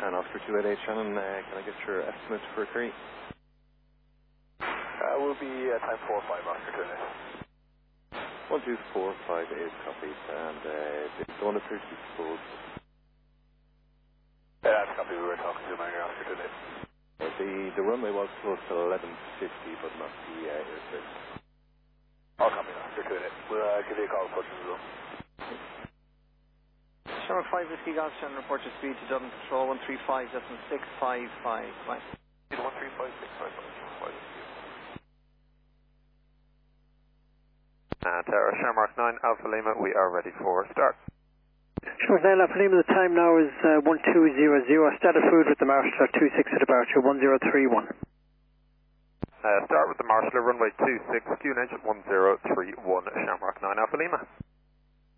And Oscar 288 Shannon, can I get your estimate for Kerry? Will be time 4-5 Oscar 288. 12458 copies, and the one at 36 schools. Yeah, that's copy. We were talking to Manger Oscar 288. The runway was close to 1150, but not the airspace. I'll copy Oscar 288. We'll give you a call pushing the room. Shamrock 5 Whiskey Golf, Shannon, report your speed to Dublin Control 135.655. Right. 135.655. Tower Shamrock 9 Alpha Lima, we are ready for start. Shamrock 9 Alpha Lima, the time now is 1200. Status food with the Marshall 26 to departure 1031. Start with the Marshall, runway 26, QNH 1031, Shamrock 9 Alpha Lima.